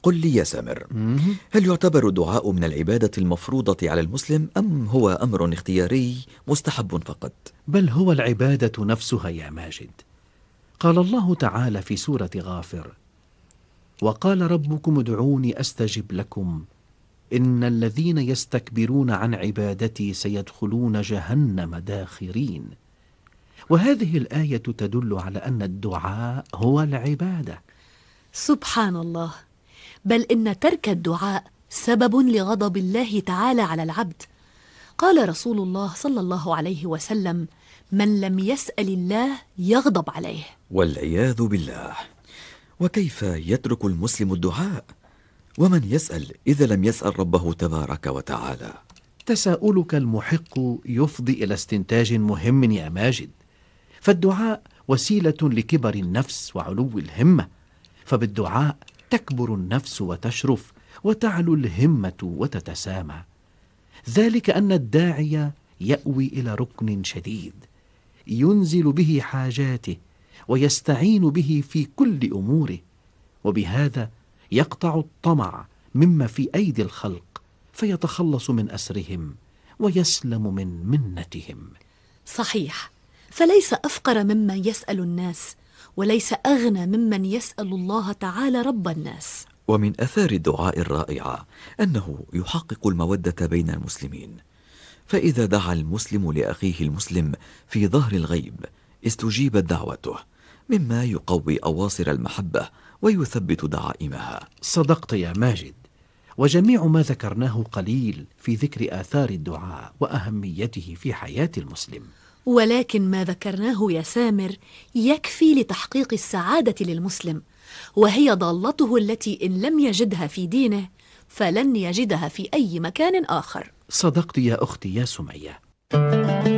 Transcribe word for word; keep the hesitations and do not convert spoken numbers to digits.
قل لي يا سامر، هل يعتبر الدعاء من العبادة المفروضة على المسلم أم هو أمر اختياري مستحب فقط؟ بل هو العبادة نفسها يا ماجد. قال الله تعالى في سورة غافر: وقال ربكم ادعوني أستجب لكم إن الذين يستكبرون عن عبادتي سيدخلون جهنم داخرين. وهذه الآية تدل على أن الدعاء هو العبادة. سبحان الله، بل إن ترك الدعاء سبب لغضب الله تعالى على العبد. قال رسول الله صلى الله عليه وسلم: من لم يسأل الله يغضب عليه. والعياذ بالله. وكيف يترك المسلم الدعاء؟ ومن يسأل إذا لم يسأل ربه تبارك وتعالى؟ تساؤلك المحق يفضي إلى استنتاج مهم يا ماجد، فالدعاء وسيلة لكبر النفس وعلو الهمة، فبالدعاء تكبر النفس وتشرف وتعلو الهمة وتتسامى. ذلك أن الداعي يأوي إلى ركن شديد ينزل به حاجاته ويستعين به في كل أموره، وبهذا يقطع الطمع مما في أيدي الخلق فيتخلص من أسرهم ويسلم من منتهم. صحيح، فليس أفقر ممن يسأل الناس، وليس أغنى ممن يسأل الله تعالى رب الناس. ومن أثار الدعاء الرائعة أنه يحقق المودة بين المسلمين، فإذا دعا المسلم لأخيه المسلم في ظهر الغيب استجيبت دعوته، مما يقوي أواصر المحبة ويثبت دعائمها. صدقت يا ماجد، وجميع ما ذكرناه قليل في ذكر آثار الدعاء وأهميته في حياة المسلم، ولكن ما ذكرناه يا سامر يكفي لتحقيق السعادة للمسلم، وهي ضالته التي إن لم يجدها في دينه فلن يجدها في أي مكان آخر. صدقت يا أختي يا سمية.